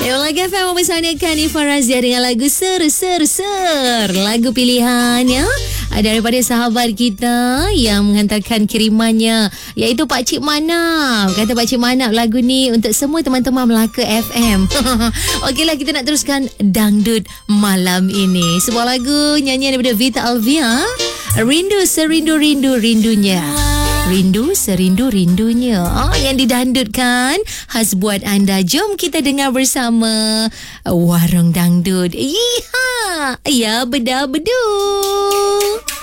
Lagi FM bersama Kanifah Razia dengan lagu Ser. Lagu pilihannya daripada sahabat kita yang menghantarkan kirimannya, iaitu Pakcik Manap. Kata Pakcik Manap, lagu ni untuk semua teman-teman Melaka FM. Okeylah, kita nak teruskan dangdut malam ini. Sebuah lagu nyanyian daripada Vita Alvia, Rindu Serindu-rindu-rindunya. Rindu serindu-rindunya, yang didandutkan khas buat anda. Jom kita dengar bersama Warung Dangdut. Iha, ya bedah-beduh.